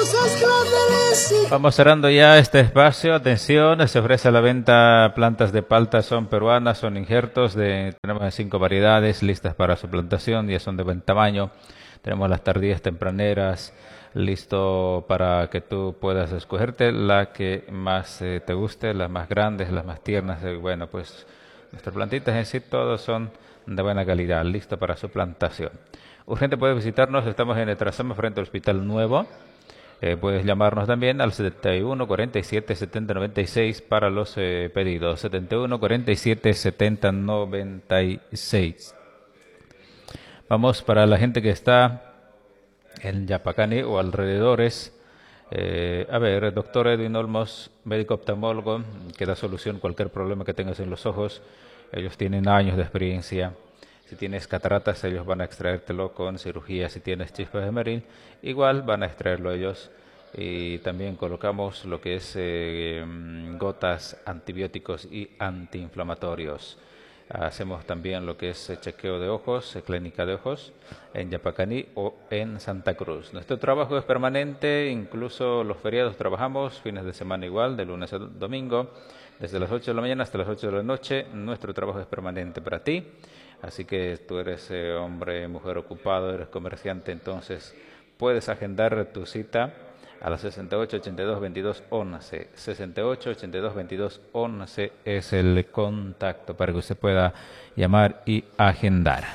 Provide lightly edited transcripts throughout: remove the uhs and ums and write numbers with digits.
Vamos cerrando ya este espacio. Atención, se ofrece a la venta plantas de palta, son peruanas, son injertos, tenemos 5 variedades listas para su plantación, ya son de buen tamaño. Tenemos las tardías tempraneras, listo para que tú puedas escogerte la que más te guste, las más grandes, las más tiernas. Bueno, pues nuestras plantitas en sí todas son de buena calidad, listo para su plantación. Urgente puede visitarnos, estamos en el Trazama frente al Hospital Nuevo. Puedes llamarnos también al 71 47 70 96 para los pedidos. 71 47 70 96. Vamos para la gente que está en Yapacani o alrededores. Doctor Edwin Olmos, médico oftalmólogo, que da solución a cualquier problema que tengas en los ojos. Ellos tienen años de experiencia. Si tienes cataratas, ellos van a extraértelo con cirugía. Si tienes chispas de Meril, igual van a extraerlo ellos. Y también colocamos lo que es gotas, antibióticos y antiinflamatorios. Hacemos también lo que es chequeo de ojos, clínica de ojos, en Yapacaní o en Santa Cruz. Nuestro trabajo es permanente, incluso los feriados trabajamos, fines de semana igual, de lunes a domingo, desde las 8 de la mañana hasta las 8 de la noche. Nuestro trabajo es permanente para ti. Así que tú eres hombre, mujer ocupado, eres comerciante, entonces puedes agendar tu cita a las 68 82 22 11. 68 82 22 11 es el contacto para que usted pueda llamar y agendar.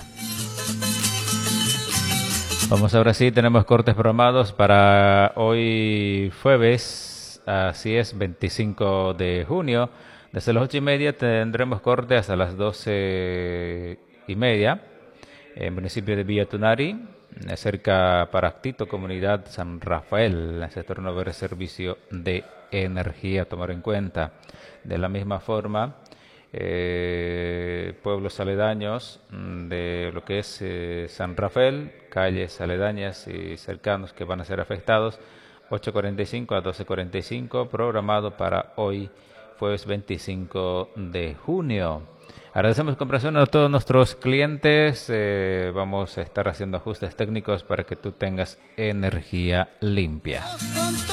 Vamos ahora sí, tenemos cortes programados para hoy jueves, así es, 25 de junio. Desde las 8:30 tendremos corte hasta las 12:30 en municipio de Villa Tunari, cerca para Actito, comunidad San Rafael, sector nuevo de servicio de energía a tomar en cuenta. De la misma forma, pueblos aledaños de lo que es San Rafael, calles aledañas y cercanos que van a ser afectados, 8:45 a 12:45, programado para hoy jueves 25 de junio. Agradecemos comprensión a todos nuestros clientes. Vamos a estar haciendo ajustes técnicos para que tú tengas energía limpia.